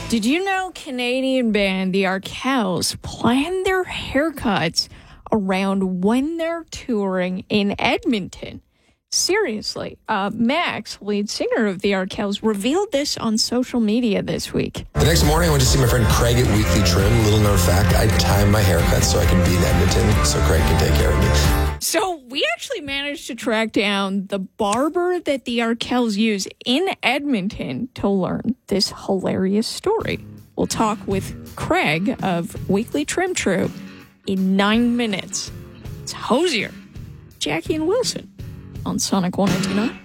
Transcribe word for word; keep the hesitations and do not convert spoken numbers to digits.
Did you know Canadian band The Arkells plan their haircuts around when they're touring in Edmonton? Seriously, uh, Max, lead singer of The Arkells, revealed this on social media this week. The next morning, I went to see my friend Craig at Weekly Trim. Little known fact, I time my haircut so I can be in Edmonton so Craig can take care of me. So we actually managed to track down the barber that the Arkells use in Edmonton to learn this hilarious story. We'll talk with Craig of Weekly Trim True in nine minutes. It's Hosier, Jackie and Wilson on Sonic one oh two point nine.